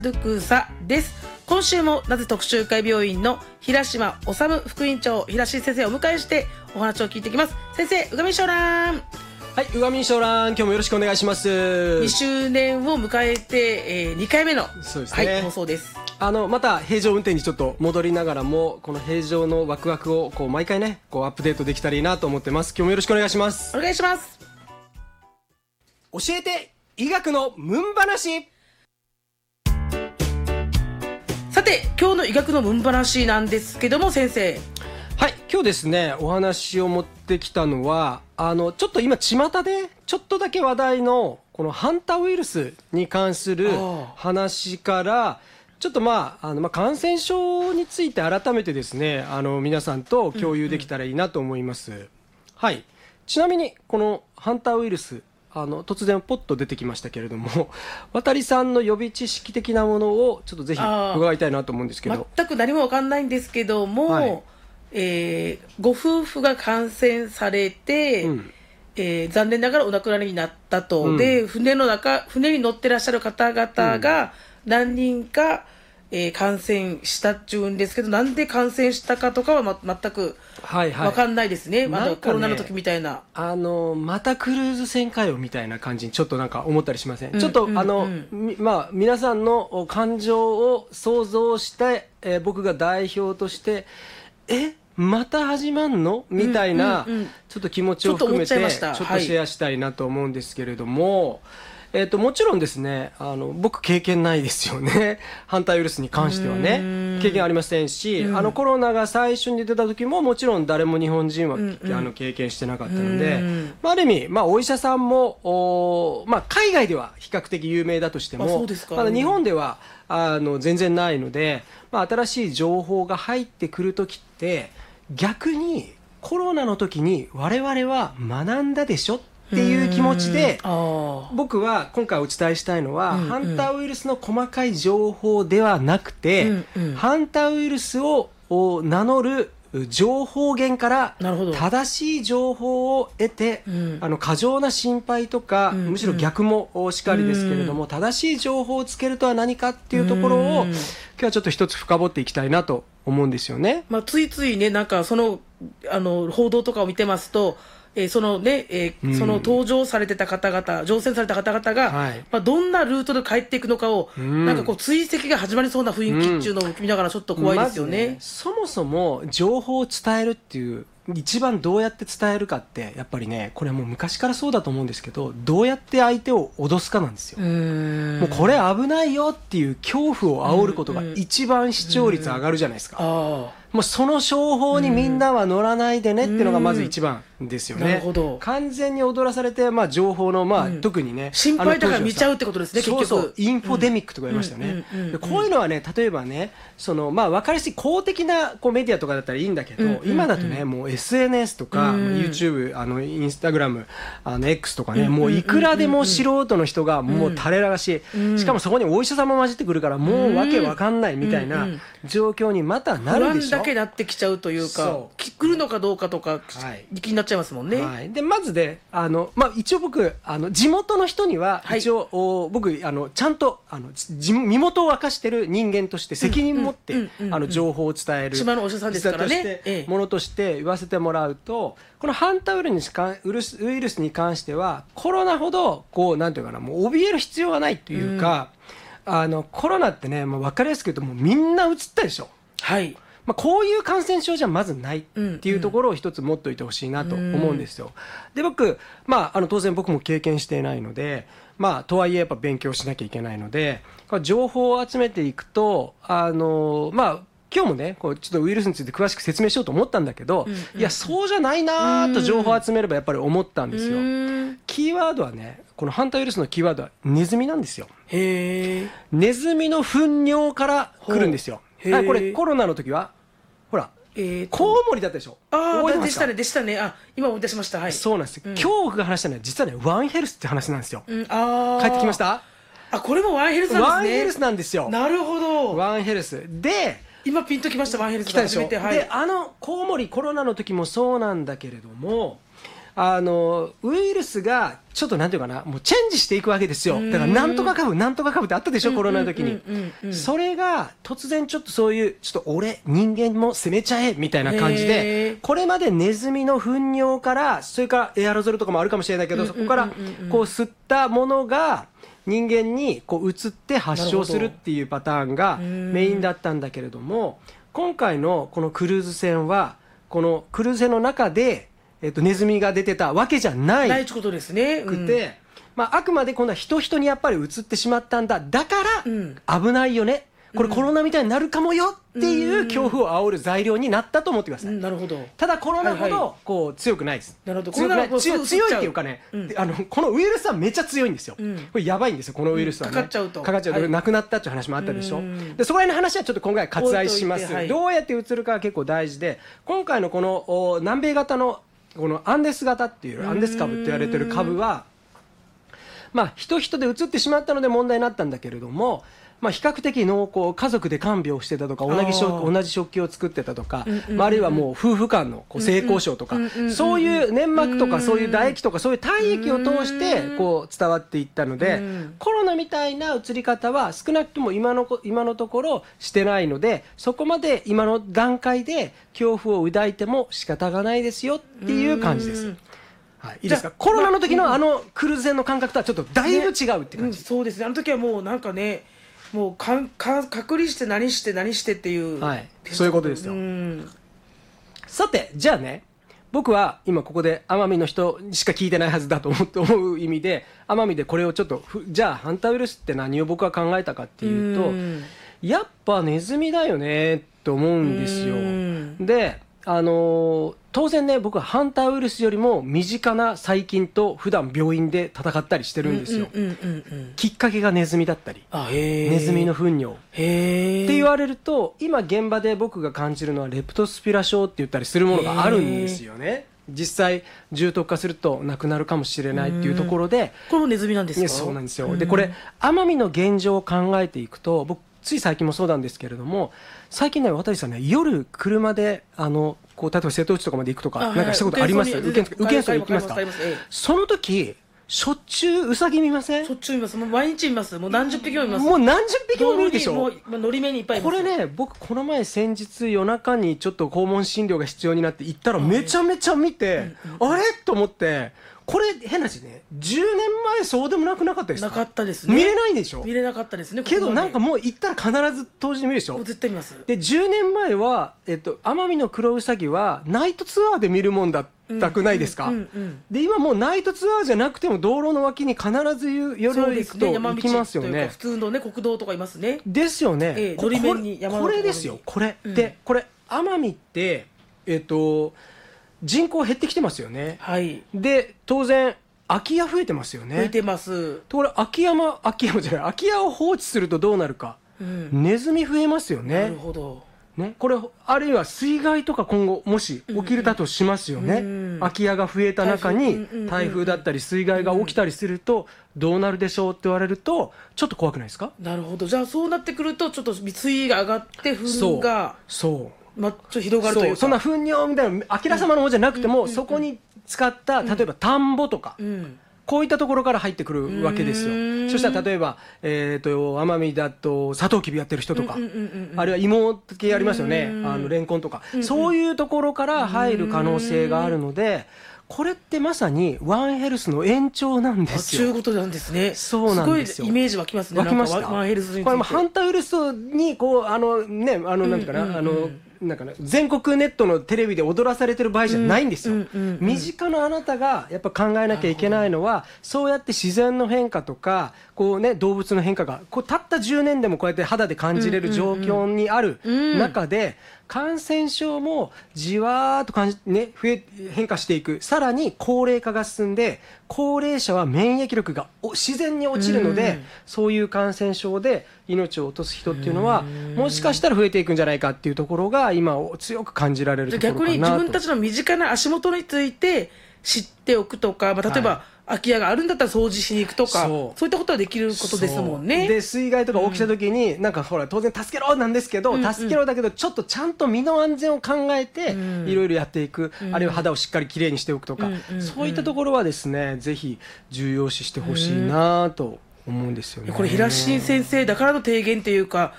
ドゥクサです。今週もなぜ特集会病院の平島治副院長、平島先生をお迎えしてお話を聞いていきます。先生、うがみしょうらん。 はい、うがみしょうらん、今日もよろしくお願いします。 2周年を迎えて、2回目の、 そうですね、 はい、放送です。 また平常運転にちょっと戻りながらも、この平常のワクワクをこう毎回ね、こうアップデートできたらいいなと思ってます。今日もよろしくお願いします。 お願いします。 教えて医学のムン話。 さて、今日の医学のムン話なんですけども、先生。 はい、今日ですね、お話を持ってきたのはちょっと今巷でちょっとだけ話題のこのハンタウイルスに関する話から、ちょっと感染症について改めてですね、皆さんと共有できたらいいなと思います。はい、ちなみにこのハンタウイルス、突然ポッと出てきましたけれども、渡さんの予備知識的なものをちょっとぜひ伺いたいなと思うんですけど。 全く何も分かんないんですけども、はい、ご夫婦が感染されて、残念ながらお亡くなりになったと、で船に乗ってらっしゃる方々が何人か、感染したっちゅうんですけど、なんで感染したかとかは、全く分かんないですね。コロナの時みたいな、 またクルーズ船かよみたいな感じにちょっとなんか思ったりしません？ちょっと皆さんの感情を想像して、僕が代表としてまた始まんのみたいな、ちょっと気持ちを含めてちょっとシェアしたいなと思うんですけれども、もちろんですね、僕経験ないですよね。ハンタウイルスに関してはね、経験ありませんし、コロナが最初に出た時ももちろん誰も日本人は、経験してなかったので、ある意味、お医者さんも、海外では比較的有名だとしても、まだ日本では全然ないので、新しい情報が入ってくる時って逆にコロナの時に我々は学んだでしょっていう気持ちで、僕は今回お伝えしたいのは、ハンタウイルスの細かい情報ではなくて、ハンタウイルスを名乗る情報源から正しい情報を得て、過剰な心配とか、むしろ逆もしかりですけれども、正しい情報をつけるとは何かっていうところを、今日はちょっと一つ深掘っていきたいなと思うんですよね。 ついついね、なんかその報道とかを見てますと、その搭乗されてた方々、乗船された方々が、どんなルートで帰っていくのかを、なんかこう追跡が始まりそうな雰囲気っていうのを見ながらちょっと怖いですよね。 そもそも情報を伝えるっていう一番どうやって伝えるかって、やっぱりね、これはもう昔からそうだと思うんですけど、どうやって相手を脅すかなんですよ。もうこれ危ないよっていう恐怖を煽ることが一番視聴率上がるじゃないですか。もうその商法にみんなは乗らないでねっていうのがまず一番ですよね。なるほど。完全に踊らされて、情報の、特にね、 心配だから見ちゃうってことですね、結局。 そうそう、インフォデミックとか言いましたね。こういうのはね、例えばね、分かりやすい公的なメディアとかだったらいいんだけど、今だとね、もう SNS とか、YouTube、インスタグラム、X とかね、もういくらでも素人の人がもう垂れ流し、しかもそこにお医者さんも混じってくるから、もうわけわかんないみたいな状況にまたなるでしょ。 不安だけなってきちゃうというか、来るのかどうかとか気になっちゃいますもんね。 でまずで一応僕地元の人には一応、僕ちゃんと身元を明かしてる人間として責任持って情報を伝える島のお医者さんですからね、 ものとして言わせてもらうと、このハンタウイルスに関してはコロナほどなんていうかな、もう怯える必要はないというか、コロナってね、分かりやすく言うともうみんな移ったでしょ。はい。こういう感染症じゃまずないっていうところを一つ持っておいてほしいなと思うんですよ。で僕、当然僕も経験していないので、とはいえやっぱ勉強しなきゃいけないので、情報を集めていくと今日もね、ちょっとウイルスについて詳しく説明しようと思ったんだけど、いやそうじゃないなと情報を集めればやっぱり思ったんですよ。キーワードはね、このハンタウイルスのキーワードはネズミなんですよ。ネズミの糞尿から来るんですよ。これコロナの時はほら、コウモリだったでしょ。 でしたね。今思い出しました。はい。 そうなんです。今日僕が話したのは実はね、ワンヘルスって話なんですよ。帰ってきました？ これもワンヘルスなんですね。 ワンヘルスなんですよ。 なるほど。 ワンヘルスで今ピンときました。ワンヘルス来たでしょ。でコウモリコロナの時もそうなんだけれども、 ウイルスがちょっとなんていうかな、もうチェンジしていくわけですよ。だからなんとか株なんとか株ってあったでしょ、コロナの時に。それが突然ちょっとそういうちょっと俺人間も攻めちゃえみたいな感じで、これまでネズミの糞尿から、それからエアロゾルとかもあるかもしれないけど、そこからこう吸ったものが人間にこう移って発症するっていうパターンがメインだったんだけれども、今回のこのクルーズ船はこのクルーズ船の中で、ネズミが出てたわけじゃないないってことですね。 くて、あくまで今度は人にやっぱり移ってしまったんだ、だから危ないよね、これコロナみたいになるかもよっていう恐怖を煽る材料になったと思ってください。 なるほど。 ただコロナほどこう強くないです。 なるほど。 強いっていうかね、このウイルスはめっちゃ強いんですよ。これやばいんですよ、このウイルスはね。 かかっちゃうと亡くなったっていう話もあったでしょ。でそこら辺の話はちょっと今回割愛します。どうやって移るかは結構大事で、今回のこの南米型のこのアンデス型っていうアンデス株って言われてる株は、人で移ってしまったので問題になったんだけれども、比較的濃厚、家族で看病してたとか、同じ食器を作ってたとか、あるいはもう夫婦間の性交渉とか、そういう粘膜とかそういう唾液とかそういう体液を通してこう伝わっていったので、コロナみたいな移り方は少なくとも今のところしてないので、そこまで今の段階で恐怖を抱いても仕方がないですよっていう感じです。はい、いいですか。コロナの時のクルーズ船の感覚とはちょっとだいぶ違うって感じ。 そうですね。あの時はもうなんかね、もう隔離して何してっていう、 はい、そういうことですよ。さてじゃあね、僕は今ここで奄美の人しか聞いてないはずだと思う意味で、奄美でこれをちょっとじゃあハンターウイルスって何を僕は考えたかっていうと、やっぱネズミだよねと思うんですよ。で当然ね、僕はハンターウイルスよりも身近な細菌と普段病院で戦ったりしてるんですよ。きっかけがネズミだったり、ネズミの糞尿って言われると、今現場で僕が感じるのはレプトスピラ症って言ったりするものがあるんですよね。実際重篤化すると亡くなるかもしれないっていうところで、 これもネズミなんですか？ そうなんですよ。でこれ奄美の現状を考えていくと、僕つい最近もそうなんですけれども、最近ね、渡さんね、夜車でこう例えば瀬戸内とかまで行くとかなんかしたことあります？宇検村行きますか？その時しょっちゅうウサギ見ません？ しょっちゅう見ます。もう毎日見ます。もう何十匹も見ます。 もう何十匹も見るでしょ。 もう乗り目にいっぱいいます。 これね、僕この前先日夜中にちょっと訪問診療が必要になって行ったらめちゃめちゃ見て、あれと思って、これ変な話ね、10年前そうでもなかったですか？ なかったですね。 見れないでしょ。 見れなかったですね。 けどなんかもう行ったら必ず当時に見るでしょ。 もう絶対見ます。 で10年前は奄美のクロウサギはナイトツアーで見るもんだったくないですか？で今もうナイトツアーじゃなくても道路の脇に必ず夜行くと行きますよね。 普通のね、国道とかいますね。 ですよね。 乗り面に山のこれですよ。これでこれ奄美って人口減ってきてますよね。 はい。 で当然空き家増えてますよね。 増えてます。 とこれ空き家を放置するとどうなるか、ネズミ増えますよね。 なるほどね、これあるいは水害とか今後もし起きるだとしますよね。空き家が増えた中に台風だったり水害が起きたりするとどうなるでしょうって言われるとちょっと怖くないですか？ なるほど。じゃあそうなってくるとちょっと水位が上がって糞がちょっと広がるというか、 そんな糞尿みたいなあきらさまのものじゃなくても、そこに使った例えば田んぼとか、こういったところから入ってくるわけですよ。そしたら例えば奄美だとサトウキビやってる人とか、あるいは芋系ありますよね、レンコンとか、そういうところから入る可能性があるので、これってまさにワンヘルスの延長なんですよ。 そういうことなんですね。 そうなんですよ。 すごいイメージ湧きますね。 湧きました。 ワンヘルスについて。 これもハンターウイルスにこうなんていうかな、なんかね、全国ネットのテレビで踊らされてる場合じゃないんですよ。身近なあなたがやっぱ考えなきゃいけないのは、そうやって自然の変化とかこう、ね、動物の変化がこうたった10年でもこうやって肌で感じれる状況にある中で、感染症もじわーっと変化していく。さらに高齢化が進んで、高齢者は免疫力が自然に落ちるので、そういう感染症で命を落とす人っていうのはもしかしたら増えていくんじゃないかっていうところが今強く感じられるところかなと。 逆に自分たちの身近な足元について知っておくとか、例えば、空き家があるんだったら掃除しに行くとか、そういったことはできることですもんね。 で水害とか起きた時に、なんかほら当然助けろなんですけど、助けろだけどちょっとちゃんと身の安全を考えていろいろやっていく、あるいは肌をしっかりきれいにしておくとか、そういったところはですねぜひ重要視してほしいなと思うんですよね。 これ平新先生だからの提言っていうか、